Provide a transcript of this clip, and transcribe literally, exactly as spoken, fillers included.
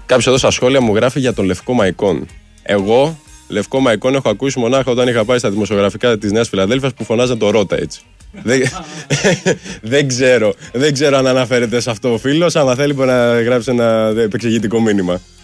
Κάποιος εδώ στα σχόλια μου γράφει για τον Λευκό Μαϊκόν. Εγώ, Λευκό Μαϊκόν, έχω ακούσει μονάχα όταν είχα πάει στα δημοσιογραφικά της Νέας Φιλαδέλφειας που φωνάζαν το Ρώτα έτσι. δεν, δεν, ξέρω, δεν ξέρω αν αναφέρεται σε αυτό ο φίλος. Άμα θέλει μπορεί να γράψει ένα επεξηγητικό μήνυμα.